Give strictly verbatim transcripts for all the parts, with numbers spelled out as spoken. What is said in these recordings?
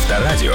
Авторадио.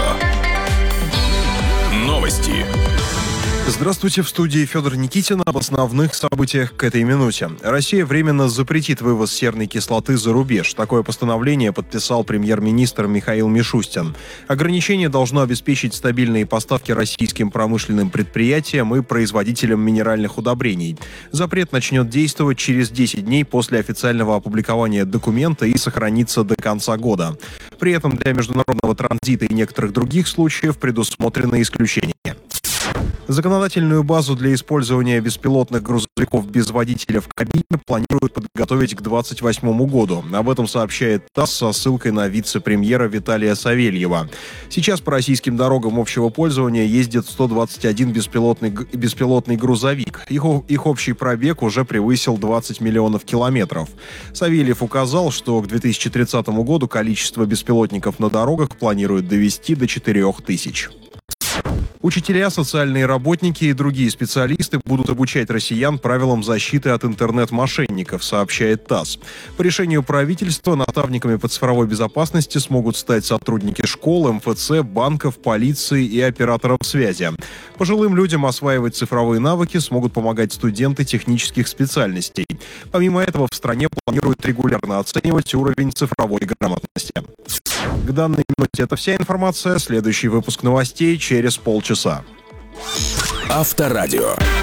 Новости. Здравствуйте, в студии Федор Никитин. Об основных событиях к этой минуте. Россия временно запретит вывоз серной кислоты за рубеж. Такое постановление подписал премьер-министр Михаил Мишустин. Ограничение должно обеспечить стабильные поставки российским промышленным предприятиям и производителям минеральных удобрений. Запрет начнет действовать через десять дней после официального опубликования документа и сохранится до конца года. При этом для международного транзита и некоторых других случаев предусмотрены исключения. Законодательную базу для использования беспилотных грузовиков без водителя в кабине планируют подготовить к двадцать восьмому году. Об этом сообщает ТАСС со ссылкой на вице-премьера Виталия Савельева. Сейчас по российским дорогам общего пользования ездит сто двадцать один беспилотный, беспилотный грузовик. Их, их общий пробег уже превысил двадцать миллионов километров. Савельев указал, что к две тысячи тридцатому году количество беспилотников на дорогах планируют довести до четырех тысяч. Учителя, социальные работники и другие специалисты будут обучать россиян правилам защиты от интернет-мошенников, сообщает ТАСС. По решению правительства наставниками по цифровой безопасности смогут стать сотрудники школ, эм эф цэ, банков, полиции и операторов связи. Пожилым людям осваивать цифровые навыки смогут помогать студенты технических специальностей. Помимо этого, в стране планируют регулярно оценивать уровень цифровой грамотности. К данной минуте это вся информация. Следующий выпуск новостей через полчаса. Авторадио.